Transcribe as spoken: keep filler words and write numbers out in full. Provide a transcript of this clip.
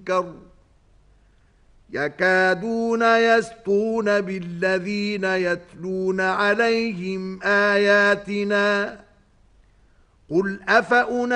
المنكر يكادون يسطون بالذين يتلون عليهم آياتنا قل أفأولئك